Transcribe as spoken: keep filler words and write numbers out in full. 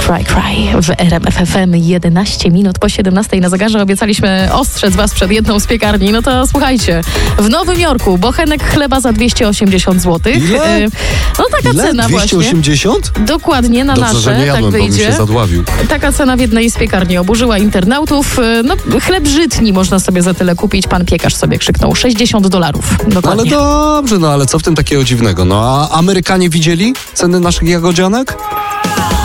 Cry Cry w R M F F M. jedenaście minut po siedemnastej na zegarze. Obiecaliśmy ostrzec was przed jedną z piekarni. No to słuchajcie, w Nowym Jorku bochenek chleba za dwieście osiemdziesiąt złotych. Ile? No taka Ile? cena dwieście osiemdziesiąt? właśnie. Dokładnie na Dobrze, nasze, że nie jadłem, tak bo bym wyjdzie. się zadławił. Taka cena w jednej z piekarni oburzyła internautów. No chleb żytni można sobie za tyle kupić. Pan piekarz sobie krzyknął sześćdziesiąt dolarów. Dokładnie. Ale dobrze, no ale co w tym takiego dziwnego? No a Amerykanie widzieli ceny naszych jagodzianek?